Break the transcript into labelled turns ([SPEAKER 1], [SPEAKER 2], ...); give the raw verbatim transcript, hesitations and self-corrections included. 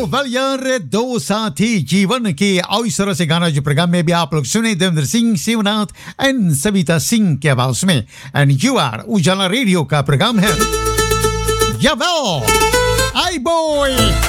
[SPEAKER 1] Well यार, दो साथी जीवन के और इस तरह से गाना जो प्रोग्राम में भी आप लोग सुने, देवेंद्र सिंह, शिवनाथ एंड सविता सिंह के आवाज में। एंड यू आर उजाला रेडियो का प्रोग्राम है या वेल आई बॉय